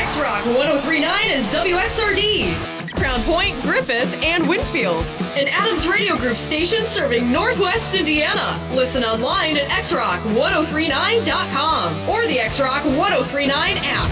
X-Rock 103.9 is WXRD. Crown Point, Griffith, and Winfield. An Adams Radio Group station serving Northwest Indiana. Listen online at xrock1039.com or the X-Rock 1039 app.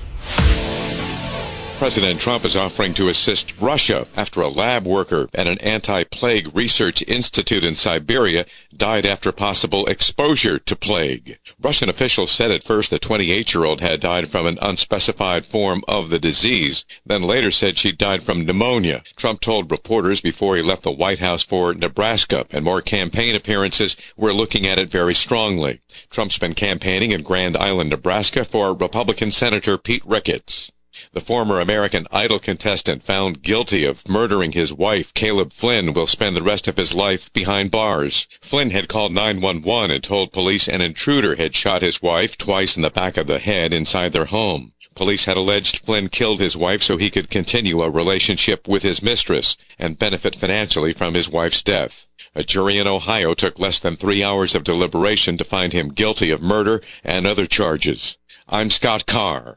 President Trump is offering to assist Russia after a lab worker at an anti-plague research institute in Siberia died after possible exposure to plague. Russian officials said at first the 28-year-old had died from an unspecified form of the disease, then later said she died from pneumonia. Trump told reporters before he left the White House for Nebraska and more campaign appearances, "We're looking at it very strongly." Trump's been campaigning in Grand Island, Nebraska for Republican Senator Pete Ricketts. The former American Idol contestant found guilty of murdering his wife, Caleb Flynn, will spend the rest of his life behind bars. Flynn had called 911 and told police an intruder had shot his wife twice in the back of the head inside their home. Police had alleged Flynn killed his wife so he could continue a relationship with his mistress and benefit financially from his wife's death. A jury in Ohio took less than 3 hours of deliberation to find him guilty of murder and other charges. I'm Scott Carr.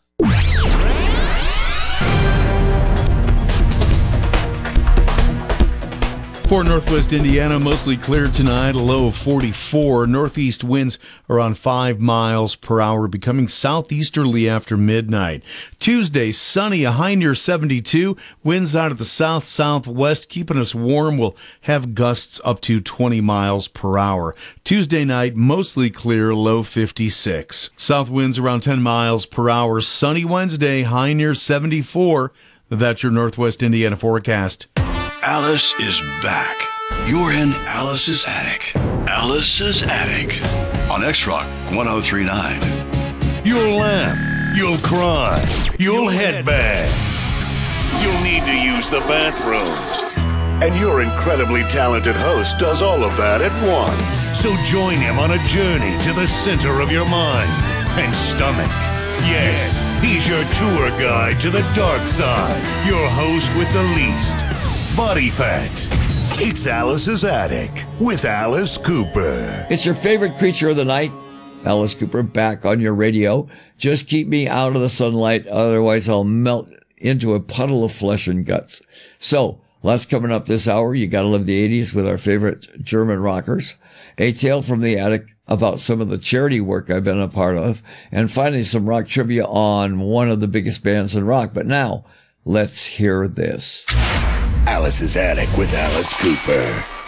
For Northwest Indiana, mostly clear tonight, a low of 44. Northeast winds around 5 miles per hour, becoming southeasterly after midnight. Tuesday, sunny, a high near 72. Winds out of the south-southwest, keeping us warm. We'll have gusts up to 20 miles per hour. Tuesday night, mostly clear, low 56. South winds around 10 miles per hour. Sunny Wednesday, high near 74. That's your Northwest Indiana forecast. Alice is back. You're in Alice's Attic. Alice's Attic on X-Rock 103.9. You'll laugh. You'll cry. You'll headbang. You'll need to use the bathroom. And your incredibly talented host does all of that at once. So join him on a journey to the center of your mind and stomach. Yes, he's your tour guide to the dark side. Your host with the least body fat. It's Alice's Attic with Alice Cooper. It's your favorite creature of the night. Alice Cooper back on your radio. Just keep me out of the sunlight, otherwise I'll melt into a puddle of flesh and guts. So, lots coming up this hour. You gotta love the 80s with our favorite German rockers. A tale from the attic about some of the charity work I've been a part of. And finally, some rock trivia on one of the biggest bands in rock. But now, let's hear this. Alice's Attic with Alice Cooper.